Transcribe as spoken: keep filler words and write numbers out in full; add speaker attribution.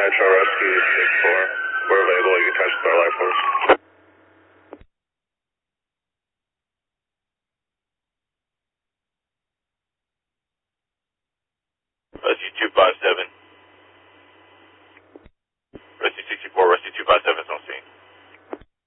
Speaker 1: Nitro Rescue six four. We're available. You can touch the life force.